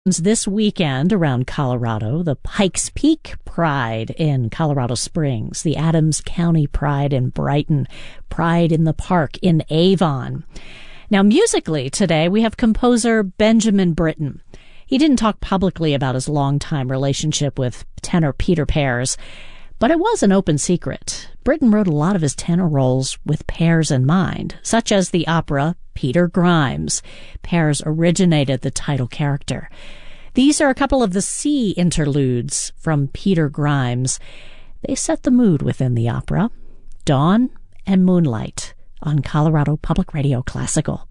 This weekend around Colorado, the Pikes Peak Pride in Colorado Springs, the Adams County Pride in Brighton, Pride in the Park in Avon. Now, musically today, we have composer Benjamin Britten. He didn't talk publicly about his longtime relationship with tenor Peter Pears, but it was an open secret. Britten wrote a lot of his tenor roles with Pears in mind, such as the opera Peter Grimes. Pears originated the title character. These are a couple of the sea interludes from Peter Grimes. They set the mood within the opera. Dawn and Moonlight on Colorado Public Radio Classical.